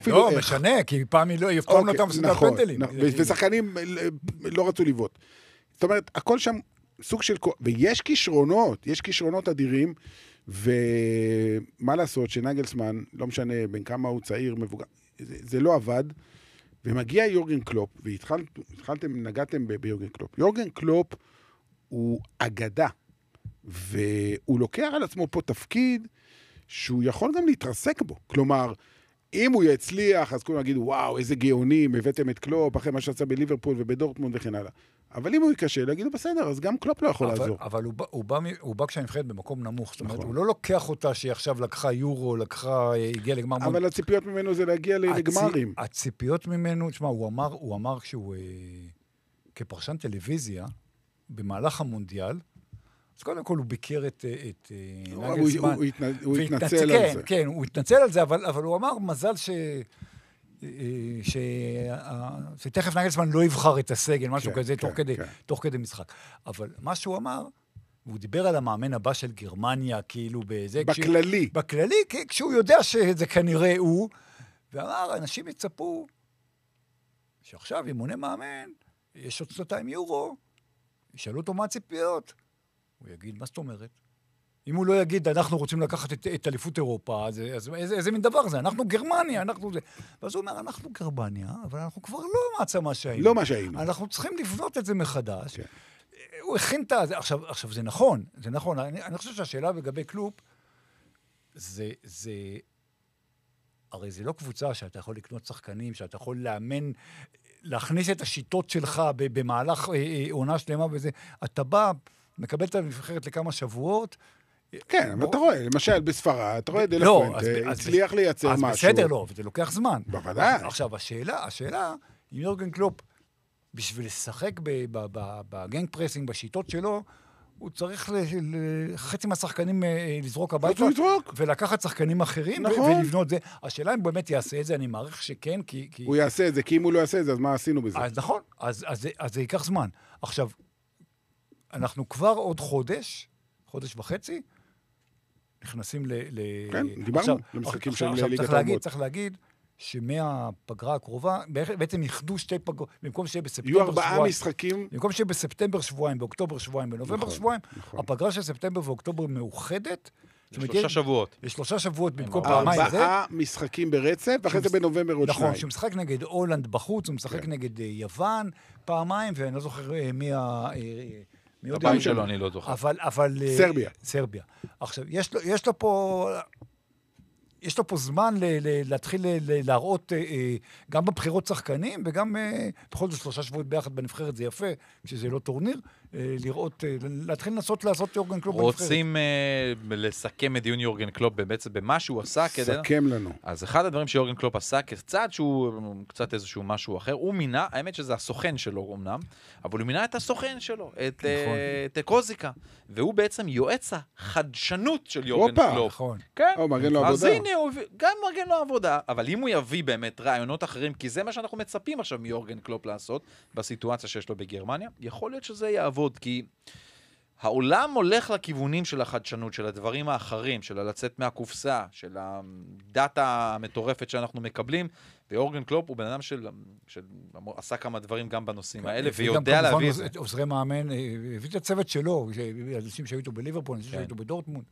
לא, משנה, כי פעם היא לא אותם בסדר פנדלים. ושחקנים לא רצו לבעוט. זאת אומרת, הכל שם סוג של... ויש כישרונות אדירים, ומה לעשות שנגלסמן, לא משנה בין כמה הוא צעיר, מבוגר, זה לא עבד, ומגיע יורגן קלופ, נגעתם ביורגן קלופ. יורגן קלופ הוא אגדה, והוא לוקח על עצמו פה תפקיד שהוא יכול גם להתרסק בו. כלומר, אם הוא יצליח, אז כולם יגידו, וואו, איזה גאונים, הבאתם את קלופ, אחרי מה שעשה בליברפול ובדורטמונד וכן הלאה. אבל אם הוא יקשה, יגידו, בסדר, אז גם קלופ לא יכול לעזור. אבל הוא בא כשהנבחרת במקום נמוך, זאת אומרת, הוא לא לוקח אותה שהיא עכשיו לקחה יורו, הגיעה לגמר... אבל הציפיות ממנו זה להגיע לגמרים. הציפיות ממנו, תשמע, הוא אמר כשהוא, כפרשן טלוויזיה, במהלך המונדיאל, אז קודם כל הוא ביקר את נגלסמן. הוא התנצל על זה. כן, הוא התנצל על זה, אבל הוא אמר, מזל שתכף נגלסמן לא יבחר את הסגל, משהו כזה, תוך כדי משחק. אבל מה שהוא אמר, והוא דיבר על המאמן הבא של גרמניה, כאילו באיזה... בכללי, כשהוא יודע שזה כנראה הוא, ואמר, אנשים יצפו שעכשיו, אם מונה מאמן, יש עוד 2 יורו, ישאלו אותו מה הציפיות. הוא יגיד, מה זאת אומרת? אם הוא לא יגיד, אנחנו רוצים לקחת את אליפות אירופה, אז איזה מין דבר זה? אנחנו גרמניה, אנחנו זה. ואז הוא אומר, אנחנו גרמניה, אבל אנחנו כבר לא מעצמה שהיינו. לא מה שהיינו. אנחנו צריכים לבנות את זה מחדש. כן. הוא הכין את זה. עכשיו, זה נכון. אני חושב שהשאלה לגבי קלופ, הרי זה לא קבוצה שאתה יכול לקנות שחקנים, שאתה יכול לאמן, להכניס את השיטות שלך במהלך עונה שלמה וזה. אתה בא, מקבל את הנבחרת לכמה שבועות. כן, אבל אתה רואה, למשל בספרד, אתה רואה דלה פואנטה, הצליח לייצר משהו. אז בסדר, לא, וזה לוקח זמן. בוודאי. עכשיו, השאלה, אם יורגן קלופ, בשביל לשחק בגנג פרסינג, בשיטות שלו, הוא צריך חצי מהשחקנים לזרוק הביתה, ולקחת שחקנים אחרים, ולבנות זה. השאלה אם באמת יעשה את זה, אני מעריך שכן, כי... הוא יעשה את זה, כי אם הוא לא יעשה את זה, אז מה עשינו בזה? אז נכון, אז זה ייקח זמן. עכשיו, אנחנו כבר עוד חודש וחצי, נכנסים כן, דיברנו למשחקים של ליגת האלופות. צריך להגיד שמהפגרה הקרובה, בעצם יחדו 2 פגרות, במקום שיהיה בספטמבר שבועיים. יהיו 4 משחקים. במקום שיהיה בספטמבר שבועיים, באוקטובר שבועיים, בנובמבר שבועיים, הפגרה של ספטמבר ואוקטובר מאוחדת. 3 שבועות. יש 3 שבועות במקום פעמיים זה. 4 משחקים ברצף, ואחרי זה בנובמבר עוד 2. נכון, שהוא משחק נגד הולנד בחוץ, הוא משחק נגד יוון פעמיים, ואני לא זוכר מי הבאים שלו, אני לא זוכר. אבל... סרביה. עכשיו, יש לו פה זמן להתחיל להראות גם בבחירות שחקנים, וגם בכל זאת 3 שבועות ביחד בנבחרת, זה יפה, כשזה לא טורניר, לראות, להתחיל לנסות לעשות יורגן קלופ בנבחרת. רוצים לסכם את דיון יורגן קלופ בעצם במה שהוא עשה כדי... סכם לנו. אז אחד הדברים שיורגן קלופ עשה, כצעד שהוא קצת איזשהו משהו אחר, הוא מינה, האמת שזה הסוכן שלו אמנם, אבל הוא מינה את הסוכן שלו, את קוזיקה, והוא בעצם יועץ החדשנות של יורגן קלופ. נכון. כן. מגן לו עבודה. אז הנה, גם מגן לו עבודה, אבל אם הוא יביא באמת רעיונות אחרים, כי זה מה שאנחנו מצפים עכשיו מיורגן קלופ לעשות, בסיטואציה שיש לו בגרמניה, יכול להיות שזה יעבוד, כי העולם הולך לכיוונים של החדשנות, של הדברים האחרים, של לצאת מהקופסה, של הדאטה המטורפת שאנחנו מקבלים, ויורגן קלופ הוא בן אדם שעשה כמה דברים גם בנושאים האלה, ויודע להביא את זה. עוזרי מאמן, הביא את הצוות שלו, אנשים שהיו איתו בליברפול, אנשים שהיו איתו בדורטמונד.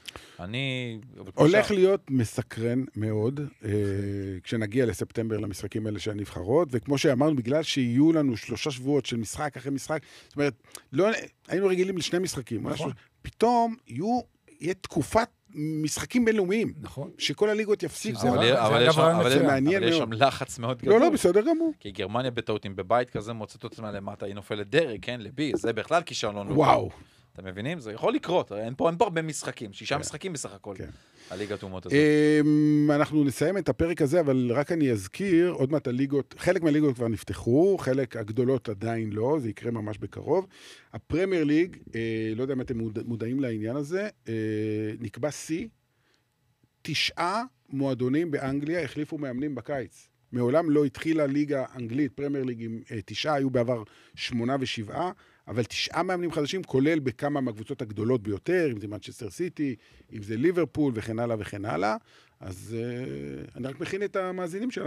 הולך להיות מסקרן מאוד, כשנגיע לספטמבר למשחקים האלה של הנבחרות, וכמו שאמרנו, בגלל שיהיו לנו 3 שבועות של משחק אחרי משחק, זאת אומרת, היינו רגילים ל2 משחקים, פתאום יהיה תקופת משחקים בינלאומיים, שכל הליגות יפסיקו. אבל יש שם לחץ מאוד גדול. לא, בסדר גמור. כי גרמניה בטעות, אם בבית כזה מוצאת עצמה למטה, היא נופלת דרג, כן, לבי, זה בכלל כישרון. וואו. אתם מבינים? זה יכול לקרות, אין פה הרבה משחקים, 6 משחקים בסך הכל, הליגת אומות הזאת. אנחנו נסיים את הפרק הזה, אבל רק אני אזכיר, עוד מעט הליגות, חלק מהליגות כבר נפתחו, חלק הגדולות עדיין לא, זה יקרה ממש בקרוב. הפרמייר ליג, לא יודע אם אתם מודעים לעניין הזה, נקבע C, 9 מועדונים באנגליה החליפו מאמנים בקיץ. מעולם לא התחילה ליגה אנגלית, פרמייר ליג עם 9, היו בעבר 8 ו7, אבל 9 מאמנים חדשים, כולל בכמה מהקבוצות הגדולות ביותר, אם זה מנצ'סטר סיטי, אם זה ליברפול וכן הלאה וכן הלאה. אז אני רק מכין את המאזינים שלנו.